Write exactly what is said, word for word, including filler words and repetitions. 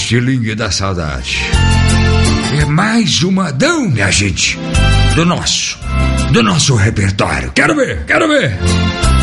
Estilingue da Saudade. É mais uma Adão, minha gente, do nosso, do nosso repertório. Quero ver, quero ver.